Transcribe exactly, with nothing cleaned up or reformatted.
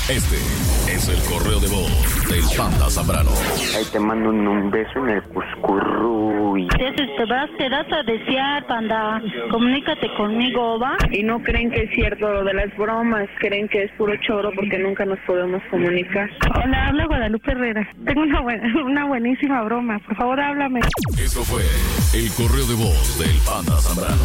Este es el correo de voz del Panda Zambrano. Ahí te mando un, un beso en el cuscurruy. Entonces te vas, te das a desear, Panda. Comunícate conmigo, ¿va? Y no creen que es cierto lo de las bromas, creen que es puro choro porque nunca nos podemos comunicar. Hola, habla Guadalupe Herrera. Tengo una, buena, una buenísima broma. Por favor, háblame. Eso fue el correo de voz del Panda Zambrano.